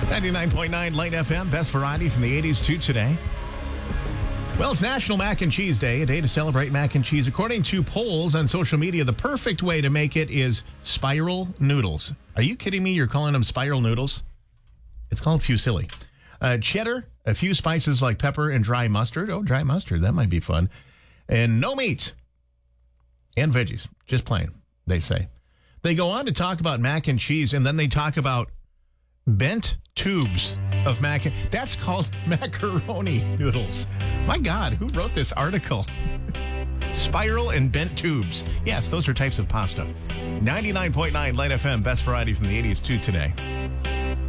99.9 Light FM, best variety from the 80s to today. Well, it's National Mac and Cheese Day, a day to celebrate mac and cheese. According to polls on social media, the perfect way to make it is spiral noodles. Are you kidding me? You're calling them spiral noodles? It's called fusilli. Cheddar, a few spices like pepper and dry mustard. Oh, dry mustard. That might be fun. And no meat. And veggies. Just plain, they say. They go on to talk about mac and cheese, and then they talk about bent tubes of mac. That's called macaroni noodles. My God, who wrote this article? Spiral and bent tubes. Yes, those are types of pasta. 99.9 Light FM, best variety from the 80s to today.